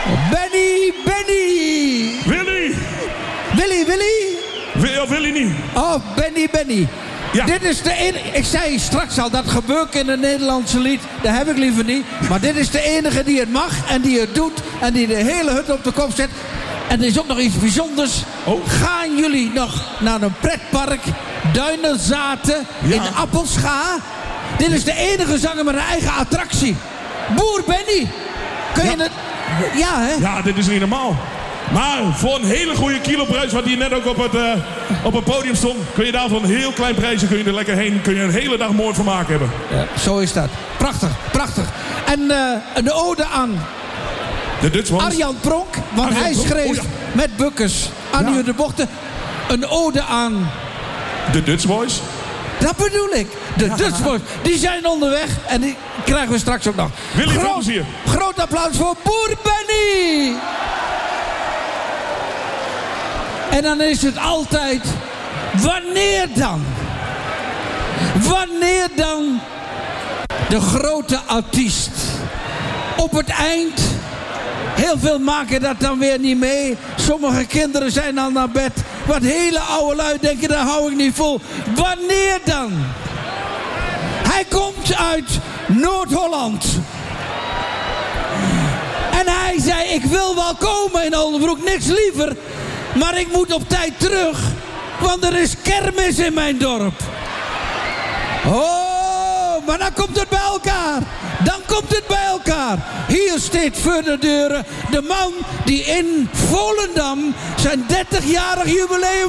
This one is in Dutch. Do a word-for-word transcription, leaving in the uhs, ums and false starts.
Benny, Benny. Willy. Willy, Willy. Wil, Willy niet. Oh, Benny, Benny. Ja. Dit is de enige... Ik zei straks al, dat gebeurt in het Nederlandse lied. Dat heb ik liever niet. Maar dit is de enige die het mag en die het doet. En die de hele hut op de kop zet. En er is ook nog iets bijzonders. Oh. Gaan jullie nog naar een pretpark? Duinenzaten Ja. in Appelscha? Dit is de enige zanger met een eigen attractie. Boer Benny. Kun je Ja. het... Ja, hè? Ja, dit is niet normaal. Maar voor een hele goede kiloprijs, wat hier net ook op het, uh, op het podium stond, kun je daar voor een heel klein prijsje kun je er lekker heen. Kun je een hele dag mooi vermaak hebben. Ja, zo is dat. Prachtig, prachtig. En uh, een ode aan De Dutch Ones. Arjan Pronk, want Arjan hij Pronk, schreef oh ja. met Bukkers aan Ja. de Bochten een ode aan... De Dutch Boys. Dat bedoel ik. De ja. Dutch Boys. Die zijn onderweg en die krijgen we straks ook nog. Willy, veel groot, plezier. groot applaus voor Boer Benny. En dan is het altijd... Wanneer dan? Wanneer dan de grote artiest? Op het eind... Heel veel maken dat dan weer niet mee. Sommige kinderen zijn al naar bed. Wat hele oude lui denken, daar hou ik niet vol. Wanneer dan? Hij komt uit Noord-Holland. En hij zei, ik wil wel komen in Oldenbroek, niks liever. Maar ik moet op tijd terug. Want er is kermis in mijn dorp. Oh, maar dan komt het bij elkaar. Dan komt het bij elkaar. Hier staat voor de deuren de man die in Volendam zijn dertigjarig jubileum